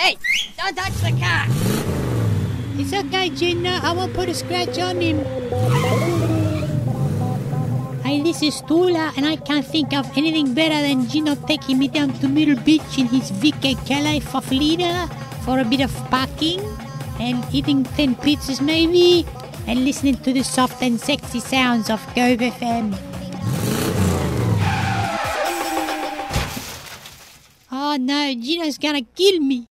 Hey! Don't touch the car! It's okay, Gina. I won't put a scratch on him. Hey, this is Tula, and I can't think of anything better than Gino taking me down to Middle Beach in his VK Calais Faflina for a bit of parking and eating 10 pizzas maybe and listening to the soft and sexy sounds of Cove FM. Oh no, Gino's gonna kill me.